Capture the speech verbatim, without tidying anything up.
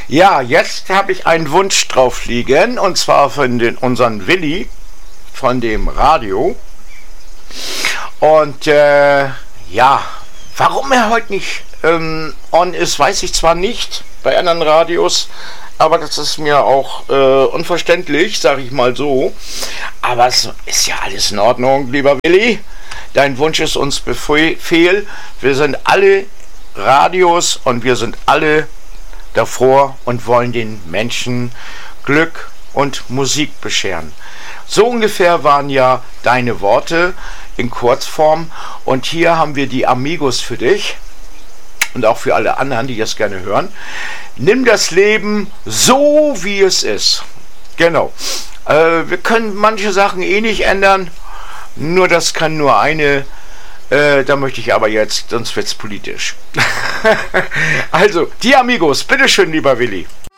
Ja, jetzt habe ich einen Wunsch drauf liegen, und zwar von den, unseren Willi von dem Radio. Und äh, ja, warum er heute nicht ähm, on ist, weiß ich zwar nicht bei anderen Radios, aber das ist mir auch äh, unverständlich, sage ich mal so. Aber es ist ja alles in Ordnung, lieber Willi. Dein Wunsch ist uns Befehl. Wir sind alle Radios und wir sind alle davor und wollen den Menschen Glück und Musik bescheren. So ungefähr waren ja deine Worte in Kurzform. Und hier haben wir die Amigos für dich und auch für alle anderen, die das gerne hören. Nimm das Leben so, wie es ist. Genau. Äh, wir können manche Sachen eh nicht ändern. Nur das kann nur eine. Äh, da möchte ich aber jetzt, sonst wird es politisch. Also, die Amigos. Bitteschön, lieber Willi.